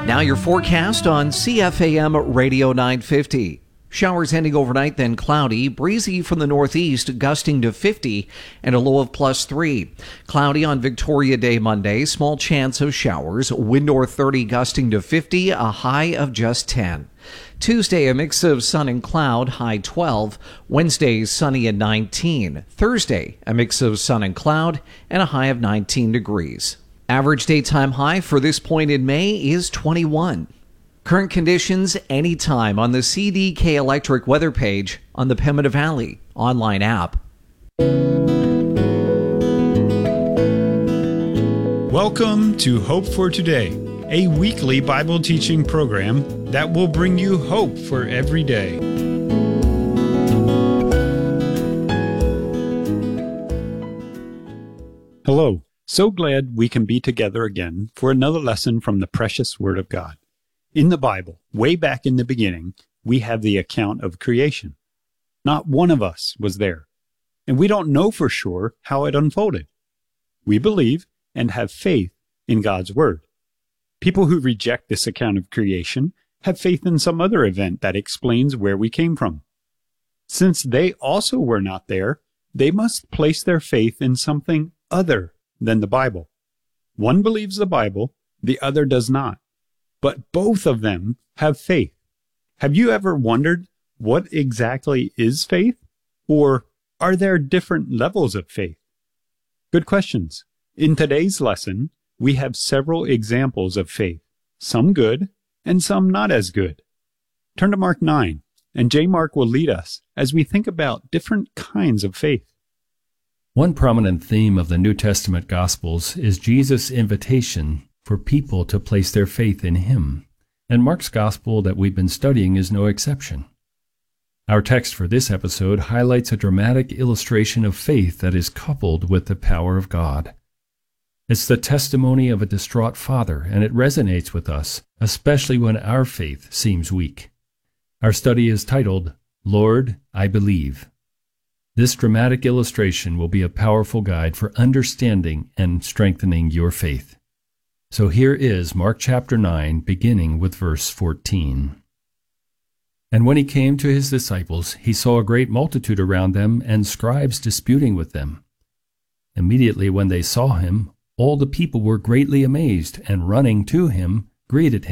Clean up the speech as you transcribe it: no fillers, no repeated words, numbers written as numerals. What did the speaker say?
Now your forecast on CFAM Radio 950. Showers ending overnight, then cloudy, breezy from the northeast, gusting to 50, and a low of +3. Cloudy on Victoria Day Monday, small chance of showers, wind north 30, gusting to 50, a high of just 10. Tuesday, a mix of sun and cloud, high 12. Wednesday, sunny at 19. Thursday, a mix of sun and cloud, and a high of 19 degrees. Average daytime high for this point in May is 21. Current conditions anytime on the CDK Electric weather page on the Pembina Valley online app. Welcome to Hope for Today, a weekly Bible teaching program that will bring you hope for every day. Hello, so glad we can be together again for another lesson from the precious Word of God. In the Bible, way back in the beginning, we have the account of creation. Not one of us was there, and we don't know for sure how it unfolded. We believe and have faith in God's Word. People who reject this account of creation have faith in some other event that explains where we came from. Since they also were not there, they must place their faith in something other than the Bible. One believes the Bible, the other does not. But both of them have faith. Have you ever wondered what exactly is faith? Or are there different levels of faith? Good questions. In today's lesson, we have several examples of faith, some good and some not as good. Turn to Mark 9, and J. Mark will lead us as we think about different kinds of faith. One prominent theme of the New Testament Gospels is Jesus' invitation for people to place their faith in Him, and Mark's Gospel that we've been studying is no exception. Our text for this episode highlights a dramatic illustration of faith that is coupled with the power of God. It's the testimony of a distraught father, and it resonates with us, especially when our faith seems weak. Our study is titled, Lord, I Believe. This dramatic illustration will be a powerful guide for understanding and strengthening your faith. So here is Mark chapter 9, beginning with verse 14. And when he came to his disciples, he saw a great multitude around them, and scribes disputing with them. Immediately when they saw him, all the people were greatly amazed, and running to him, greeted him.